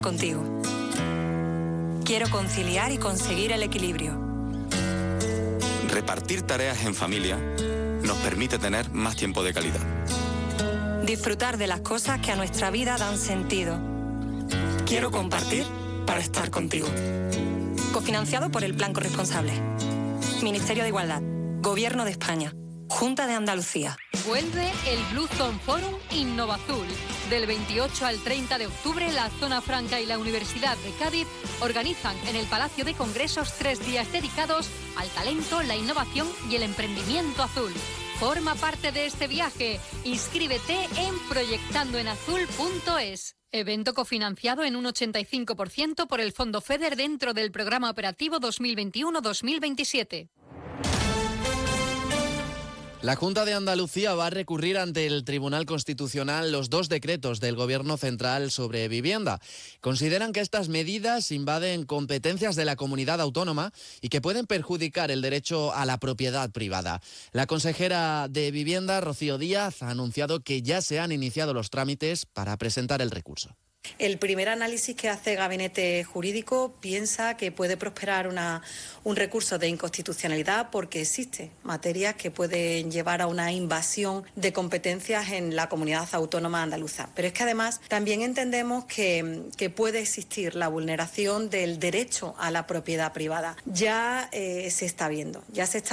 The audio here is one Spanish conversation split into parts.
Contigo. Quiero conciliar y conseguir el equilibrio. Repartir tareas en familia nos permite tener más tiempo de calidad. Disfrutar de las cosas que a nuestra vida dan sentido. Quiero compartir para estar contigo. Cofinanciado por el Plan Corresponsable. Ministerio de Igualdad. Gobierno de España. Junta de Andalucía. Vuelve el Blue Zone Forum Innovazul. Del 28 al 30 de octubre, la Zona Franca y la Universidad de Cádiz organizan en el Palacio de Congresos 3 días dedicados al talento, la innovación y el emprendimiento azul. Forma parte de este viaje. Inscríbete en proyectandoenazul.es. Evento cofinanciado en un 85% por el Fondo FEDER dentro del Programa Operativo 2021-2027. La Junta de Andalucía va a recurrir ante el Tribunal Constitucional los 2 decretos del Gobierno Central sobre vivienda. Consideran que estas medidas invaden competencias de la comunidad autónoma y que pueden perjudicar el derecho a la propiedad privada. La consejera de Vivienda, Rocío Díaz, ha anunciado que ya se han iniciado los trámites para presentar el recurso. El primer análisis que hace el Gabinete Jurídico piensa que puede prosperar un recurso de inconstitucionalidad porque existen materias que pueden llevar a una invasión de competencias en la comunidad autónoma andaluza. Pero es que además también entendemos que puede existir la vulneración del derecho a la propiedad privada. Ya se está viendo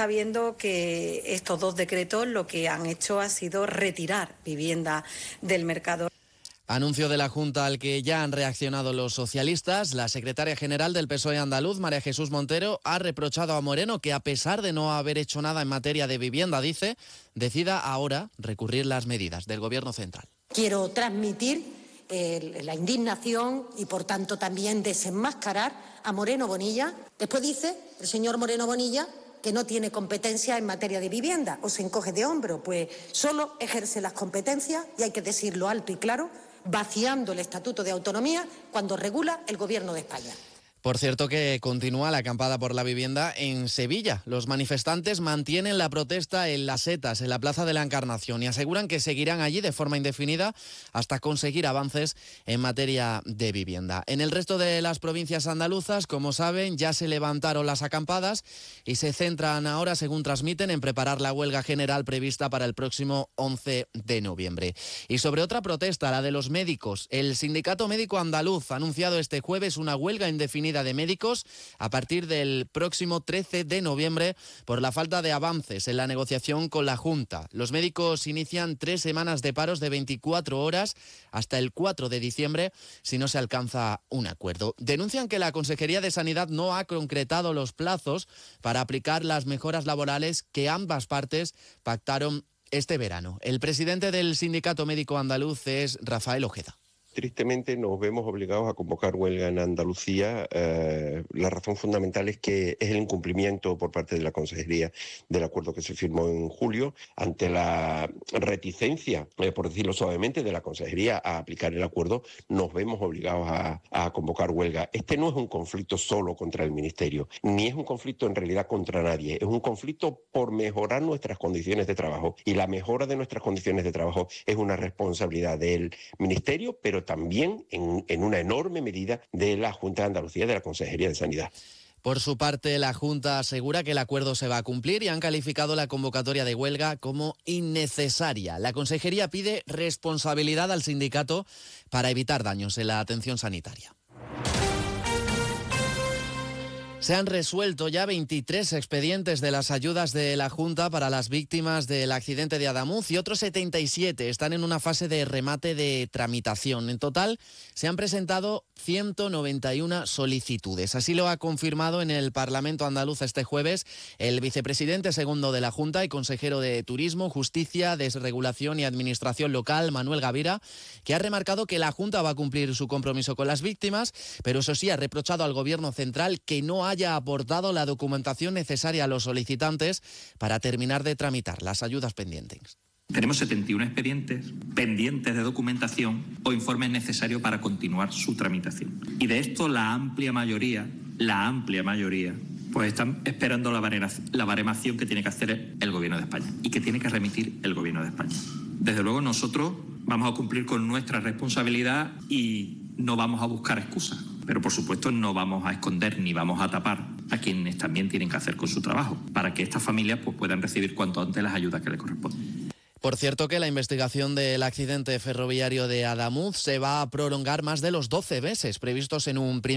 que estos 2 decretos lo que han hecho ha sido retirar vivienda del mercado. Anuncio de la Junta al que ya han reaccionado los socialistas. La secretaria general del PSOE andaluz, María Jesús Montero, ha reprochado a Moreno que, a pesar de no haber hecho nada en materia de vivienda, dice, decida ahora recurrir las medidas del Gobierno central. Quiero transmitir la indignación y, por tanto, también desenmascarar a Moreno Bonilla. Después dice el señor Moreno Bonilla que no tiene competencia en materia de vivienda o se encoge de hombro. Pues solo ejerce las competencias, y hay que decirlo alto y claro, vaciando el Estatuto de Autonomía cuando regula el Gobierno de España. Por cierto que continúa la acampada por la vivienda en Sevilla. Los manifestantes mantienen la protesta en Las Setas, en la Plaza de la Encarnación, y aseguran que seguirán allí de forma indefinida hasta conseguir avances en materia de vivienda. En el resto de las provincias andaluzas, como saben, ya se levantaron las acampadas y se centran ahora, según transmiten, en preparar la huelga general prevista para el próximo 11 de noviembre. Y sobre otra protesta, la de los médicos, el Sindicato Médico Andaluz ha anunciado este jueves una huelga indefinida de médicos a partir del próximo 13 de noviembre por la falta de avances en la negociación con la Junta. Los médicos inician 3 semanas de paros de 24 horas hasta el 4 de diciembre si no se alcanza un acuerdo. Denuncian que la Consejería de Sanidad no ha concretado los plazos para aplicar las mejoras laborales que ambas partes pactaron este verano. El presidente del Sindicato Médico Andaluz es Rafael Ojeda. Tristemente nos vemos obligados a convocar huelga en Andalucía. La razón fundamental es que es el incumplimiento por parte de la Consejería del acuerdo que se firmó en julio, ante la reticencia, por decirlo suavemente, de la Consejería a aplicar el acuerdo. Nos vemos obligados a convocar huelga. Este no es un conflicto solo contra el Ministerio, ni es un conflicto en realidad contra nadie. Es un conflicto por mejorar nuestras condiciones de trabajo, y la mejora de nuestras condiciones de trabajo es una responsabilidad del Ministerio, pero también en una enorme medida de la Junta de Andalucía, de la Consejería de Sanidad. Por su parte, la Junta asegura que el acuerdo se va a cumplir y han calificado la convocatoria de huelga como innecesaria. La Consejería pide responsabilidad al sindicato para evitar daños en la atención sanitaria. Se han resuelto ya 23 expedientes de las ayudas de la Junta para las víctimas del accidente de Adamuz y otros 77 están en una fase de remate de tramitación. En total se han presentado 191 solicitudes. Así lo ha confirmado en el Parlamento andaluz este jueves el vicepresidente segundo de la Junta y consejero de Turismo, Justicia, Desregulación y Administración Local, Manuel Gavira, que ha remarcado que la Junta va a cumplir su compromiso con las víctimas, pero eso sí, ha reprochado al Gobierno central que no haya aportado la documentación necesaria a los solicitantes para terminar de tramitar las ayudas pendientes. Tenemos 71 expedientes pendientes de documentación o informes necesarios para continuar su tramitación. Y de esto la amplia mayoría, pues están esperando la baremación que tiene que hacer el Gobierno de España y que tiene que remitir el Gobierno de España. Desde luego nosotros vamos a cumplir con nuestra responsabilidad y no vamos a buscar excusas, pero por supuesto no vamos a esconder ni vamos a tapar a quienes también tienen que hacer con su trabajo, para que estas familias pues, puedan recibir cuanto antes las ayudas que les corresponden. Por cierto que la investigación del accidente ferroviario de Adamuz se va a prolongar más de los 12 meses previstos en un primer